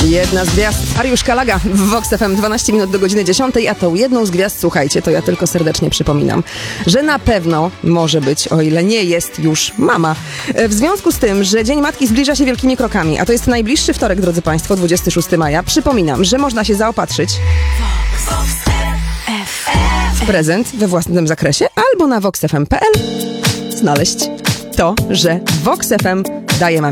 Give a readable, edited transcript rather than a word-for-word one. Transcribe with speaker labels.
Speaker 1: Jedna z gwiazd, Ariusz Kalaga w Vox FM, 12 minut do godziny 10, a tą jedną z gwiazd, słuchajcie, to ja tylko serdecznie przypominam, że na pewno może być, o ile nie jest już mama. W związku z tym, że Dzień Matki zbliża się wielkimi krokami, a to jest najbliższy wtorek, drodzy Państwo, 26 maja, przypominam, że można się zaopatrzyć w prezent we własnym zakresie albo na voxfm.pl znaleźć to, że Vox FM daje mamie